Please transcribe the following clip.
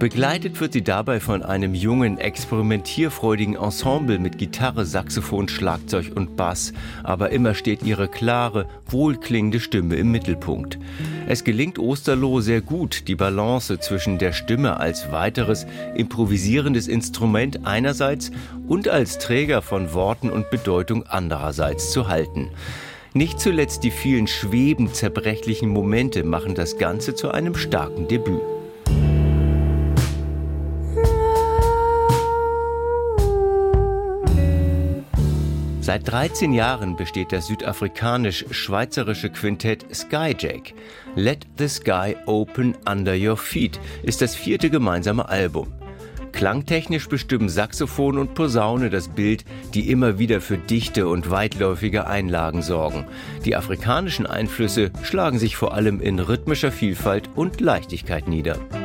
Begleitet wird sie dabei von einem jungen, experimentierfreudigen Ensemble mit Gitarre, Saxophon, Schlagzeug und Bass. Aber immer steht ihre klare, wohlklingende Stimme im Mittelpunkt. Es gelingt Osterloh sehr gut, die Balance zwischen der Stimme als weiteres, improvisierendes Instrument einerseits und als Träger von Worten und Bedeutung andererseits zu halten. Nicht zuletzt die vielen schwebend zerbrechlichen Momente machen das Ganze zu einem starken Debüt. Seit 13 Jahren besteht das südafrikanisch-schweizerische Quintett Skyjack. Let the Sky Open Under Your Feet ist das 4. gemeinsame Album. Klangtechnisch bestimmen Saxophon und Posaune das Bild, die immer wieder für dichte und weitläufige Einlagen sorgen. Die afrikanischen Einflüsse schlagen sich vor allem in rhythmischer Vielfalt und Leichtigkeit nieder.